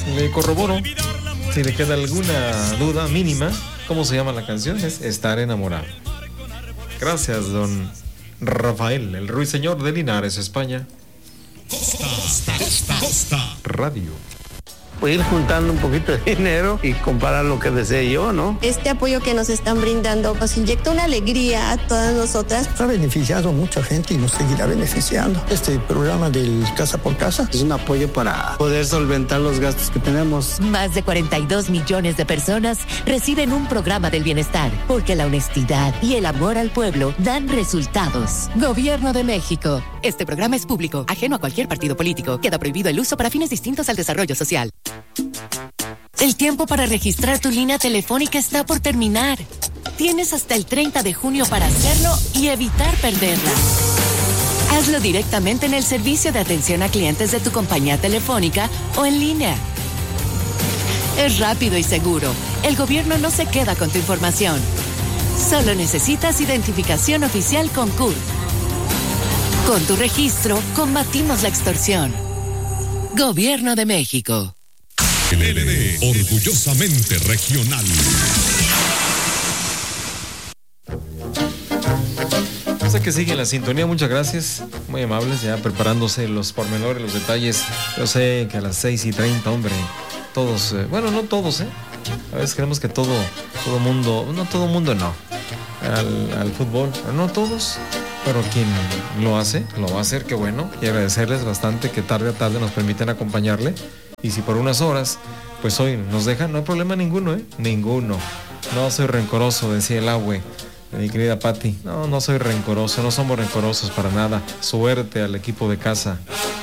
le corroboro. Si le queda alguna duda mínima, ¿cómo se llama la canción? Es Estar enamorado. Gracias, don Rafael, el ruiseñor de Linares, España. Radio. Pues ir juntando un poquito de dinero y comprar lo que desee yo, ¿no? Este apoyo que nos están brindando nos inyecta una alegría a todas nosotras. Ha beneficiado a mucha gente y nos seguirá beneficiando. Este programa del Casa por Casa es un apoyo para poder solventar los gastos que tenemos. Más de 42 millones de personas reciben un programa del bienestar, porque la honestidad y el amor al pueblo dan resultados. Gobierno de México. Este programa es público, ajeno a cualquier partido político. Queda prohibido el uso para fines distintos al desarrollo social. El tiempo para registrar tu línea telefónica está por terminar. Tienes hasta el 30 de junio para hacerlo y evitar perderla. Hazlo directamente en el servicio de atención a clientes de tu compañía telefónica o en línea. Es rápido y seguro. El gobierno no se queda con tu información. Solo necesitas identificación oficial con CURP. Con tu registro, combatimos la extorsión. Gobierno de México. LD, orgullosamente regional. Sé que siguen la sintonía, muchas gracias, muy amables, ya preparándose los pormenores, los detalles. Yo sé que a las 6:30, hombre, todos, bueno, no todos, a veces creemos que todo mundo, no todo mundo no, al fútbol, pero no todos, pero quien lo hace, lo va a hacer, qué bueno, y agradecerles bastante que tarde a tarde nos permiten acompañarle. Y si por unas horas, pues hoy nos dejan, no hay problema ninguno, ninguno. No soy rencoroso, decía el abue, mi querida Patti. No soy rencoroso, no somos rencorosos para nada. Suerte al equipo de casa.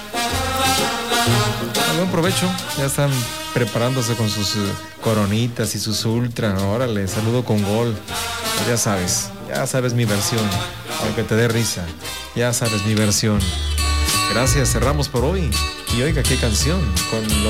Buen provecho, ya están preparándose con sus coronitas y sus ultra. Órale, saludo con gol. Ya sabes mi versión, aunque te dé risa. Ya sabes mi versión. Gracias, cerramos por hoy. Y oiga, qué canción, con